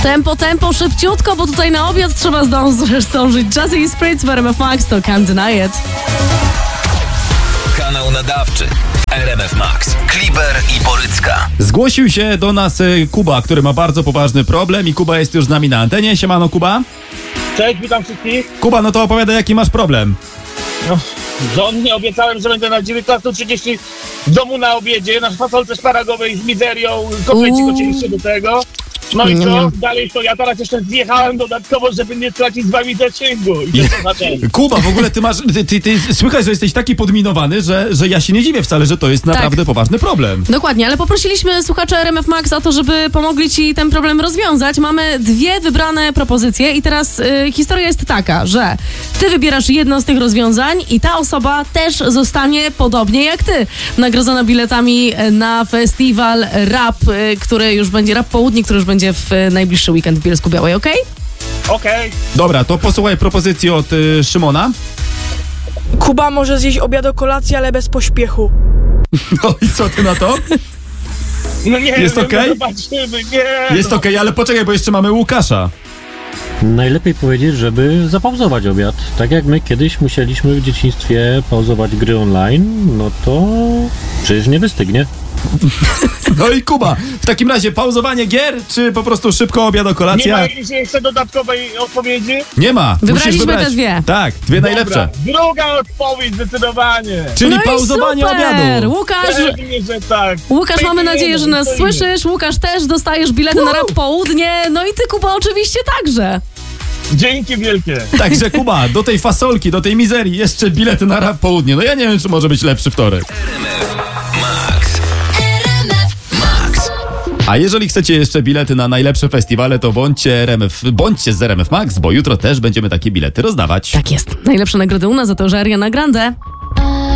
Tempo, szybciutko, bo tutaj na obiad trzeba zdążyć. Jazzy i Spritz w RMF Max to Can't Deny It. Kanał nadawczy RMF Max. Kliber i Borycka. Zgłosił się do nas Kuba, który ma bardzo poważny problem i Kuba jest już z nami na antenie. Siemano, Kuba. Cześć, witam wszystkich. Kuba, no to opowiadaj, jaki masz problem. No, żonnie obiecałem, że będę na 19:30 w domu na obiedzie, na fasolce szparagowej z mizerią, kotlecik oczywiście do tego. No i co? Dalej to ja teraz jeszcze zjechałem dodatkowo, żeby nie stracić z wami zasięgu. I to znaczy. Kuba, w ogóle ty masz, ty słychać, że jesteś taki podminowany, że ja się nie dziwię wcale, że to jest naprawdę poważny problem. Dokładnie, ale poprosiliśmy słuchaczy RMF Max o to, żeby pomogli ci ten problem rozwiązać. Mamy 2 wybrane propozycje i teraz historia jest taka, że ty wybierasz jedno z tych rozwiązań i ta osoba też zostanie podobnie jak ty nagrodzona biletami na festiwal Rap, który już będzie Rap Południe, który już będzie w najbliższy weekend w Bielsku-Białej, okej? Okej. Dobra, to posłuchaj propozycji od Szymona. Kuba może zjeść obiad o kolację, ale bez pośpiechu. No i co ty na to? No nie Jest wiem, okej? no zobaczymy, nie. Jest okej, ale poczekaj, bo jeszcze mamy Łukasza. Najlepiej powiedzieć, żeby zapauzować obiad. Tak jak my kiedyś musieliśmy w dzieciństwie pauzować gry online, no to przecież nie wystygnie. No i Kuba, w takim razie pauzowanie gier, czy po prostu szybko obiad, Nie kolacja? ma jakiejś jeszcze dodatkowej odpowiedzi? Nie ma. Wybraliśmy Musisz wybrać te 2. Tak, 2 najlepsze. Dobra, druga odpowiedź zdecydowanie. Czyli No i pauzowanie super! obiadu. Pewnie, że tak. Łukasz, mamy nadzieję, że nas Stoimy. słyszysz. Łukasz, też dostajesz bilety na Rap Południe. No i ty, Kuba, oczywiście także. Dzięki wielkie. Także Kuba, do tej fasolki, do tej mizerii jeszcze bilety na Rap Południe. No ja nie wiem, czy może być lepszy wtorek. Max. A jeżeli chcecie jeszcze bilety na najlepsze festiwale, to bądźcie z RMF Max, bo jutro też będziemy takie bilety rozdawać. Tak jest. Najlepsze nagrody u nas za to, że Ariana Grande.